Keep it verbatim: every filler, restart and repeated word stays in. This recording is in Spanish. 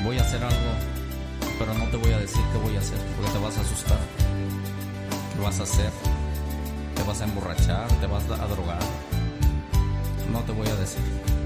voy a hacer algo, pero no te voy a decir qué voy a hacer, porque te vas a asustar. ¿Qué vas a hacer? ¿Te vas a emborrachar? ¿Te vas a drogar? No te voy a decir.